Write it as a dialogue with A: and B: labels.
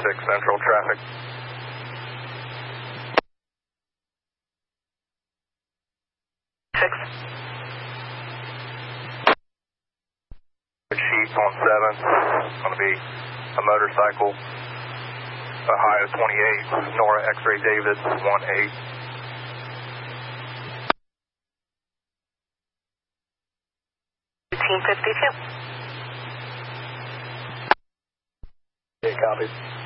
A: 6 Central traffic. Sheep on 7, going to be a motorcycle, a high of 28, Nora X-Ray David, 1-8.
B: $18.52.
A: Okay, copy.